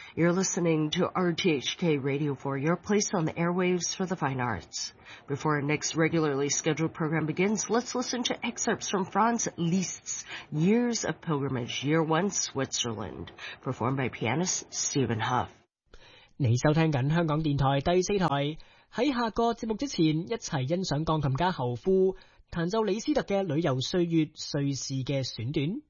You're listening to RTHK Radio 4, your place on the airwaves for the fine arts. Before our next regularly scheduled program begins, let's listen to excerpts from Franz Liszt's Years of Pilgrimage, Year 1, Switzerland, performed by pianist Stephen Huff. 你收聽緊香港電台第4台，喺下個節目之前，一齊欣賞鋼琴家侯夫彈奏李斯特嘅旅遊歲月瑞士嘅選段。